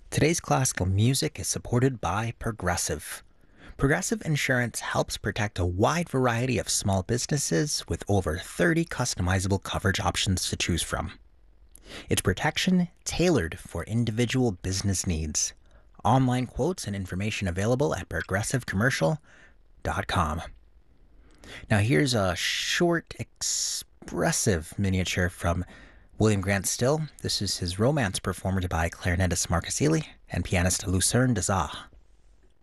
Today's classical music is supported by Progressive. Progressive Insurance helps protect a wide variety of small businesses with over 30 customizable coverage options to choose from. It's protection tailored for individual business needs. Online quotes and information available at progressivecommercial.com. Now, here's a short, expressive miniature from William Grant Still. This is his romance performed by clarinetist Marcus Ely and pianist Lucerne Dezat.